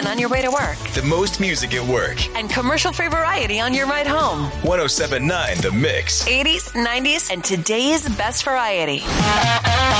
10 on your way to work. The most music at work. And commercial-free variety on your ride home. 107.9 The Mix. 80s, 90s, and today's best variety.